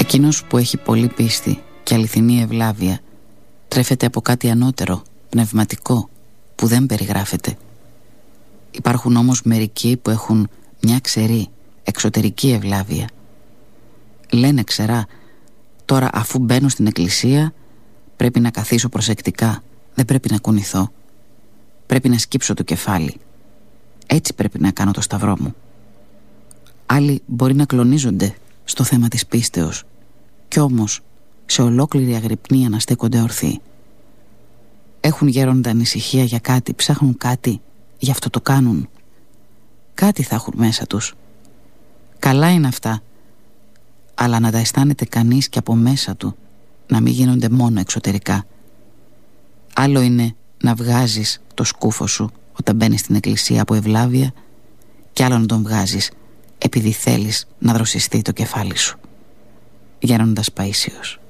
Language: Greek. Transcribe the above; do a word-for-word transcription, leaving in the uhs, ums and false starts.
Εκείνος που έχει πολύ πίστη και αληθινή ευλάβεια τρέφεται από κάτι ανώτερο, πνευματικό, που δεν περιγράφεται. Υπάρχουν όμως μερικοί που έχουν μια ξερή, εξωτερική ευλάβεια. Λένε ξερά, τώρα αφού μπαίνω στην εκκλησία πρέπει να καθίσω προσεκτικά, δεν πρέπει να κουνηθώ, πρέπει να σκύψω το κεφάλι, έτσι πρέπει να κάνω το σταυρό μου. Άλλοι μπορεί να κλονίζονται στο θέμα της πίστεως κι όμως σε ολόκληρη αγρυπνία να στέκονται ορθοί. Έχουν γέροντα ανησυχία για κάτι, ψάχνουν κάτι, γι' αυτό το κάνουν. Κάτι θα έχουν μέσα τους. Καλά είναι αυτά, αλλά να τα αισθάνεται κανείς και από μέσα του, να μην γίνονται μόνο εξωτερικά. Άλλο είναι να βγάζεις το σκούφο σου όταν μπαίνεις στην εκκλησία από ευλάβεια και άλλο να τον βγάζεις επειδή θέλεις να δροσιστεί το κεφάλι σου. Γέροντας Παΐσιος.